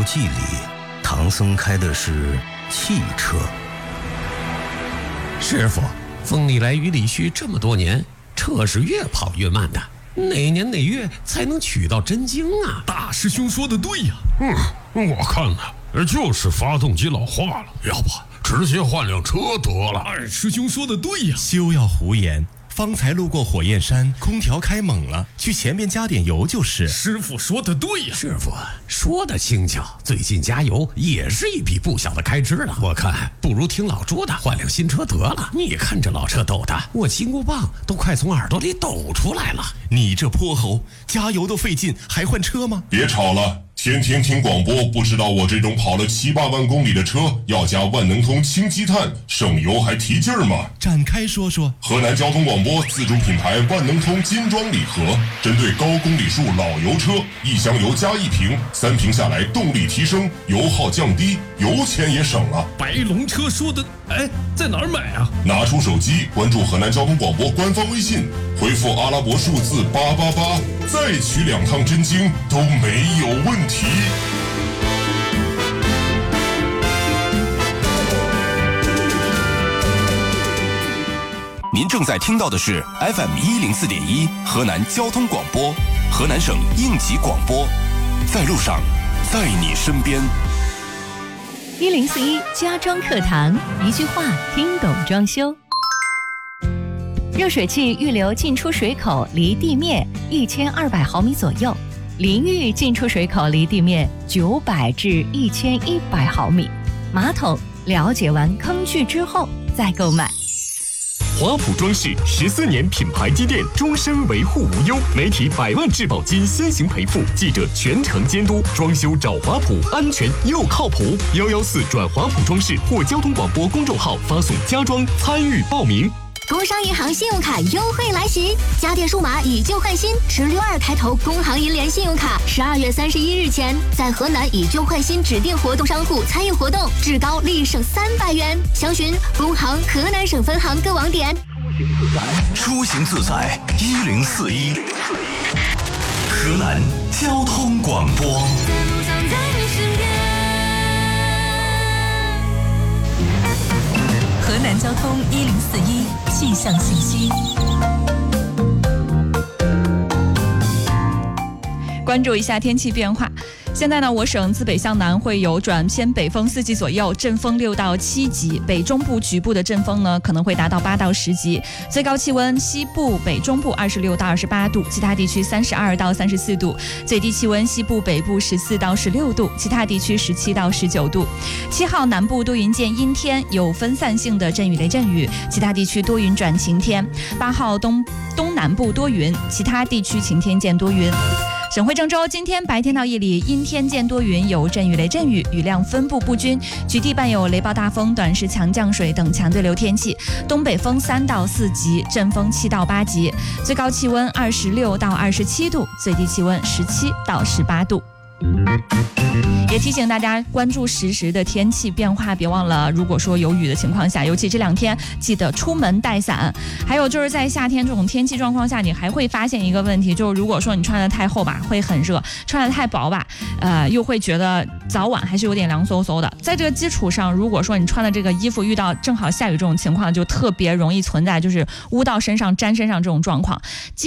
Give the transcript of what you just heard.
游记》里，唐僧开的是汽车。 师傅，风里来雨里去这么多年，车是越跑越慢的，哪年哪月才能取到真经啊？ 大师兄说的对呀。我看呢，就是发动机老化了，要不直接换辆车得了。二师兄说的对呀。 休要胡言，方才路过火焰山，空调开猛了，去前面加点油就是。 师傅说的对呀。 师傅说的轻巧，最近加油也是一笔不小的开支了。我看不如听老朱的，换辆新车得了。你看这老车抖的，我金箍棒都快从耳朵里抖出来了。 你这泼猴，加油都费劲，还换车吗？ 别吵了。天天听广播，不知道我这种跑了7、8万公里的车要加万能通氢积碳，省油还提劲儿吗？ 展开说说。 河南交通广播自主品牌万能通金装礼盒，针对高公里数老油车，1箱油加1瓶，3瓶下来动力提升，油耗降低，油钱也省了。 白龙车说的，在哪儿买啊？ 拿出手机关注河南交通广播官方微信，回复阿拉伯数字888，再取2趟真经都没有问题。 您正在听到的是 FM104.1 河南交通广播，河南省应急广播，在路上，在你身边。 1041家装课堂，一句话听懂装修。热水器预留进出水口离地面1200毫米左右，淋浴进出水口离地面900至1100毫米。马桶了解完坑距之后再购买。 华普装饰14年品牌积淀，终身维护无忧，媒体100万质保金先行赔付，记者全程监督，装修找华普，安全又靠谱。114转华普装饰或交通广播公众号发送家装参与报名。 工商银行信用卡优惠来袭，家电数码以旧换新，持62开头工行银联信用卡，12月31日前在河南以旧换新指定活动商户参与活动，至高立省300元。详询工行河南省分行各网点。 出行自在1041，河南交通广播。 河南交通1041气象信息。关注一下天气变化。现在呢，我省自北向南会有转偏北风4级左右，阵风6到7级，北中部局部的阵风呢可能会达到8到10级。最高气温西部、北中部26到28度，其他地区32到34度；最低气温西部、北部14到16度，其他地区17到19度。7号南部多云见阴天，有分散性的阵雨雷阵雨，其他地区多云转晴天。8号东南部多云，其他地区晴天见多云。省会郑州今天白天到夜里阴天见多云，有阵雨雷阵雨，雨量分布不均，局地伴有雷暴大风、短时强降水等强对流天气。东北风3到4级，阵风7到8级，最高气温26到27度，最低气温17到18度。也提醒大家关注实时的天气变化，别忘了如果说有雨的情况下，尤其这2天记得出门带伞。还有就是在夏天这种天气状况下，你还会发现一个问题，就是如果说你穿得太厚吧会很热，穿得太薄吧又会觉得早晚还是有点凉飕飕的。在这个基础上，如果说你穿的这个衣服遇到正好下雨这种情况，就特别容易存在就是污到身上沾身上这种状况。